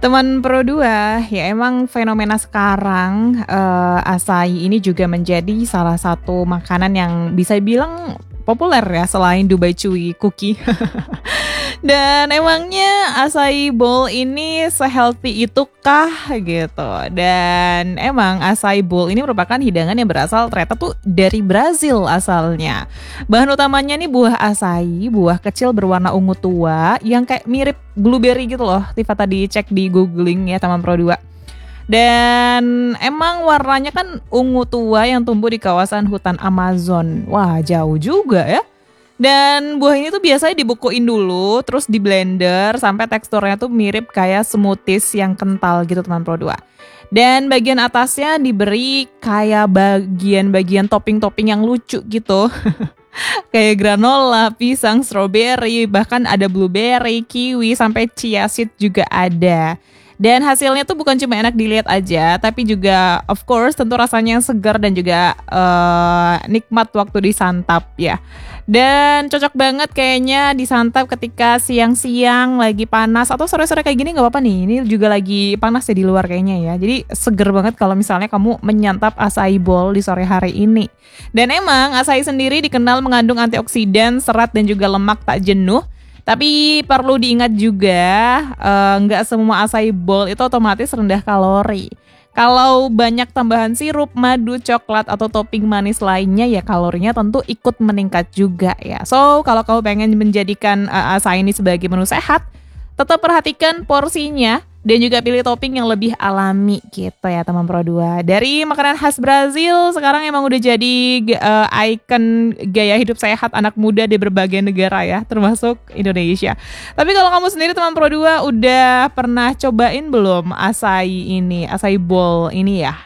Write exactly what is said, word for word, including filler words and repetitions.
Teman Pro dua, ya emang fenomena sekarang, eee, açaí ini juga menjadi salah satu makanan yang bisa dibilang populer ya selain Dubai Chewy Cookie. Dan emangnya açaí bowl ini se-healthy itukah gitu? Dan emang açaí bowl ini merupakan hidangan yang berasal ternyata tuh dari Brazil asalnya. Bahan utamanya nih buah açaí, buah kecil berwarna ungu tua yang kayak mirip blueberry gitu loh. Tifa tadi cek di googling ya teman Pro dua. Dan emang warnanya kan ungu tua yang tumbuh di kawasan hutan Amazon. Wah, jauh juga ya. Dan buah ini tuh biasanya dibekuin dulu, terus di blender sampai teksturnya tuh mirip kayak smoothies yang kental gitu teman Pro dua. Dan bagian atasnya diberi kayak bagian-bagian topping-topping yang lucu gitu. Kayak granola, pisang, strawberry, bahkan ada blueberry, kiwi, sampai chia seed juga ada. Dan hasilnya tuh bukan cuma enak dilihat aja, tapi juga of course tentu rasanya yang segar dan juga uh, nikmat waktu disantap ya. Dan cocok banget kayaknya disantap ketika siang-siang lagi panas atau sore-sore kayak gini nggak apa-apa nih. Ini juga lagi panas ya di luar kayaknya ya. Jadi seger banget kalau misalnya kamu menyantap açaí bowl di sore hari ini. Dan emang açaí sendiri dikenal mengandung antioksidan, serat dan juga lemak tak jenuh. Tapi perlu diingat juga, eh, nggak semua açaí bowl itu otomatis rendah kalori. Kalau banyak tambahan sirup, madu, coklat, atau topping manis lainnya ya kalorinya tentu ikut meningkat juga ya. So, kalau kamu pengen menjadikan uh, açaí ini sebagai menu sehat, tetap perhatikan porsinya dan juga pilih topping yang lebih alami gitu ya teman Pro dua. Dari makanan khas Brazil sekarang emang udah jadi uh, ikon gaya hidup sehat anak muda di berbagai negara ya, termasuk Indonesia. Tapi kalau kamu sendiri teman Pro dua udah pernah cobain belum açaí ini, açaí bowl ini ya?